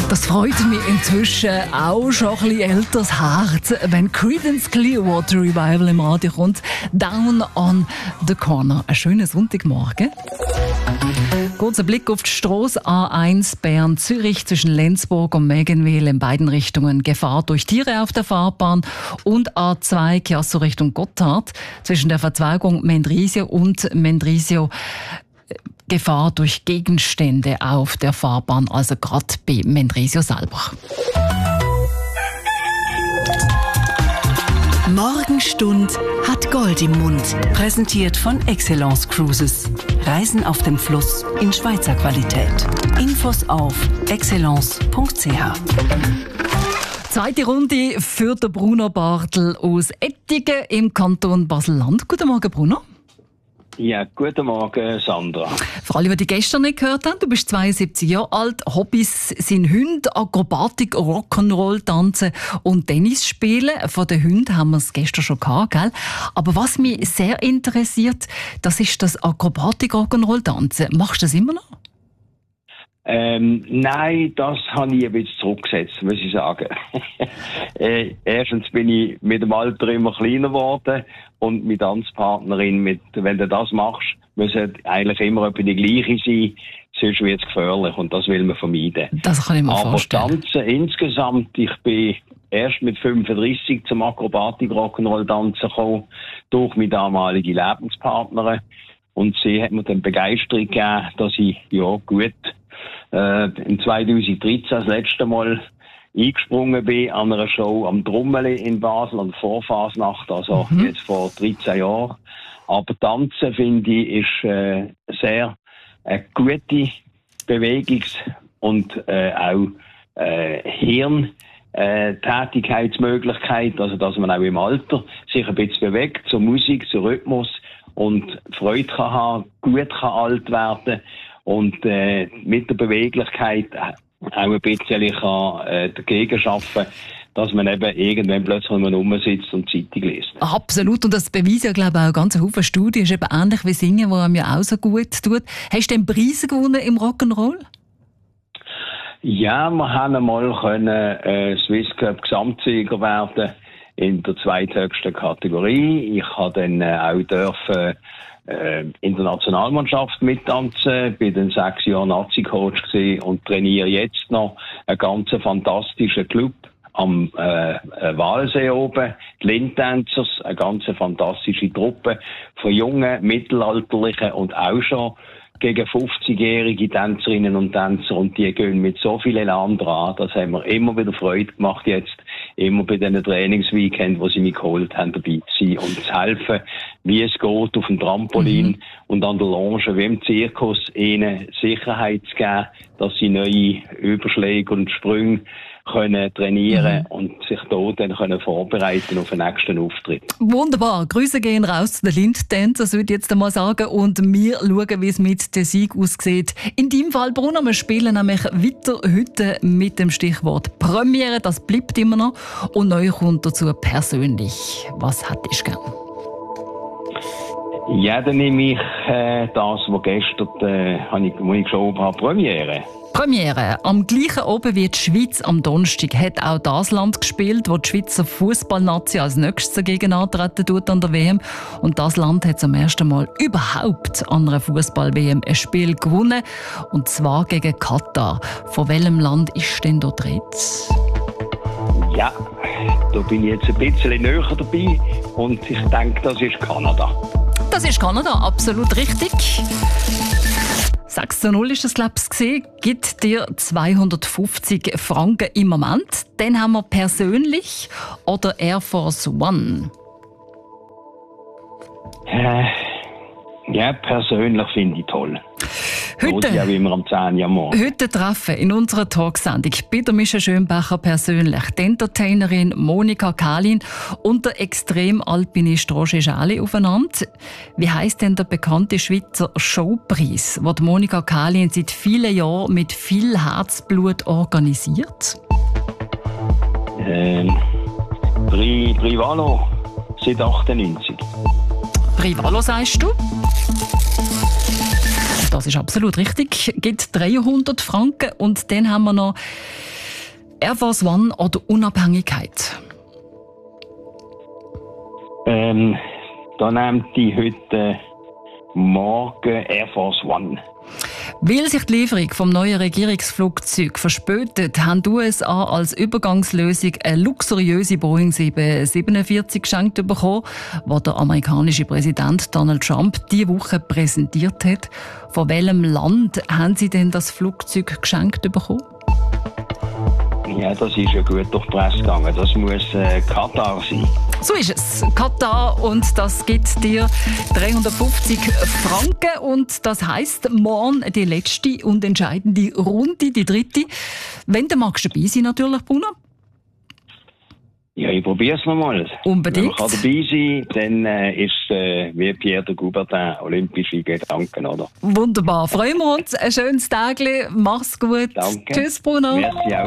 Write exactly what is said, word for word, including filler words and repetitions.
Das freut mich inzwischen auch schon ein bisschen älteres Herz, wenn Creedence Clearwater Revival im Radio kommt. Down on the Corner. Ein schöner Sonntagmorgen. Kurzer Blick auf die Strasse A eins Bern-Zürich zwischen Lenzburg und Megenwil in beiden Richtungen. Gefahr durch Tiere auf der Fahrbahn. Und A zwei Chiasso Richtung Gotthard zwischen der Verzweigung Mendrisio und Mendrisio. Gefahr durch Gegenstände auf der Fahrbahn, also gerade bei Mendrisio selber. Morgenstund hat Gold im Mund. Präsentiert von Excellence Cruises. Reisen auf dem Fluss in Schweizer Qualität. Infos auf excellence punkt c h. Zweite Runde für den Bruno Bartel aus Ettigen im Kanton Basel-Land. Guten Morgen, Bruno. Ja, guten Morgen, Sandra. Vor allem, die die gestern nicht gehört haben, du bist zweiundsiebzig Jahre alt, Hobbys sind Hunde, Akrobatik, Rock'n'Roll, Tanzen und Tennis spielen. Von den Hunden haben wir es gestern schon gehabt, gell? Aber was mich sehr interessiert, das ist das Akrobatik, Rock'n'Roll, Tanzen. Machst du das immer noch? Ähm, nein, das habe ich ein bisschen zurückgesetzt, muss ich sagen. äh, erstens bin ich mit dem Alter immer kleiner geworden und mit Tanzpartnerin, mit, wenn du das machst, müssen eigentlich immer etwa die gleiche sein, sonst wird es gefährlich und das will man vermeiden. Das kann ich mir Aber vorstellen. Aber Tanzen insgesamt, ich bin erst mit fünfunddreissig zum Akrobatik Rock'n'Roll Tanzen gekommen, durch meine damalige Lebenspartnerin. Und sie hat mir dann Begeisterung gegeben, dass ich, ja, gut, äh, im zweitausenddreizehn das letzte Mal eingesprungen bin an einer Show am Drummeli in Basel, an der Vorfasnacht, also mhm. jetzt vor dreizehn Jahren. Aber Tanzen, finde ich, ist äh, sehr eine gute Bewegungs- und äh, auch äh, Hirn- Äh, Tätigkeitsmöglichkeit, also dass man auch im Alter sich ein bisschen bewegt, zur Musik, zum Rhythmus und Freude kann haben, gut kann alt werden und äh, mit der Beweglichkeit auch ein bisschen kann, äh, dagegen arbeiten, dass man eben irgendwann plötzlich nur rumsitzt und Zeitung liest. Absolut, und das beweisen ja, glaube ich, auch ganz Haufen Studien. Ist eben ähnlich wie Singen, wo einem ja auch so gut tut. Hast du denn Preise gewonnen im Rock'n'Roll? Ja, wir haben einmal können, äh, Swiss Cup Gesamtsieger werden in der zweithöchsten Kategorie. Ich habe dann äh, auch dürfen, äh, in der Nationalmannschaft mittanzen, bin dann sechs Jahre Nazi-Coach gewesen und trainiere jetzt noch einen ganz fantastischen Club am äh, Walensee oben, die Lindtänzers, eine ganz fantastische Truppe von jungen, mittelalterlichen und auch schon gegen fünfzigjährige Tänzerinnen und Tänzer und die gehen mit so viel Elan dran, das haben wir immer wieder Freude gemacht jetzt, immer bei diesen Trainingsweekend, wo sie mich geholt haben, dabei zu sein und zu helfen, wie es geht auf dem Trampolin mhm. und an der Longe, wie im Zirkus, ihnen Sicherheit zu geben, dass sie neue Überschläge und Sprünge können trainieren mhm. und sich dort dann können vorbereiten auf den nächsten Auftritt. Wunderbar. Grüße gehen raus zu den Lindtänzern, würde ich jetzt einmal sagen. Und wir schauen, wie es mit dem Sieg aussieht. In deinem Fall, Bruno, wir spielen nämlich weiter heute mit dem Stichwort Premiere. Das bleibt immer noch. Und neu kommt dazu persönlich. Was hättest du gern? Ja, dann nehme ich äh, das, was gestern äh, habe ich, wo ich geschoben habe, Premiere. Premiere. Am gleichen Oben wie die Schweiz am Donnerstag hat auch das Land gespielt, wo die Schweizer Fußballnazi als nächstes dagegen antreten tut an der W M. Und das Land hat zum ersten Mal überhaupt an einer Fußball-W M ein Spiel gewonnen. Und zwar gegen Katar. Von welchem Land ist denn da drin? Ja, da bin ich jetzt ein bisschen näher dabei. Und ich denke, das ist Kanada. Das ist Kanada, absolut richtig. sechs zu null ist das, glaube ich, gibt dir zweihundertfünfzig Franken im Moment. Dann haben wir persönlich oder Air Force One. Äh, ja, persönlich finde ich toll. Heute, ja, wie immer am zehn Uhr morgen. Heute treffen in unserer Talksendung bei der Mischa Schönbacher persönlich die Entertainerin Monika Kalin und der Extremalpinist Roger Schäli aufeinander. Wie heisst denn der bekannte Schweizer Showpreis, den Monika Kalin seit vielen Jahren mit viel Herzblut organisiert? Ähm, Pri, Privalo, seit achtundneunzig. Privalo, sagst du? Das ist absolut richtig. Gibt dreihundert Franken. Und dann haben wir noch Air Force One oder Unabhängigkeit. Ähm, da nehmt die heute morgen Air Force One. Weil sich die Lieferung vom neuen Regierungsflugzeug verspätet, haben die U S A als Übergangslösung eine luxuriöse Boeing sieben siebenundvierzig geschenkt bekommen, die der amerikanische Präsident Donald Trump diese Woche präsentiert hat. Von welchem Land haben Sie denn das Flugzeug geschenkt bekommen? Ja, das ist ja gut durch die Presse gegangen. Das muss äh, Katar sein. So ist es. Katar, und das gibt dir dreihundertfünfzig Franken. Und das heisst, morgen die letzte und entscheidende Runde, die dritte. Wenn du magst dabei sein, natürlich, Bruno. Ja, ich probiere es nochmal. Unbedingt. Wenn man kann dabei sein kann, dann äh, ist es äh, wie Pierre de Coubertin, olympische Gedanken, oder? Wunderbar. Freuen wir uns. Ein schönes Tag. Mach's gut. Danke. Tschüss, Bruno. Merci auch.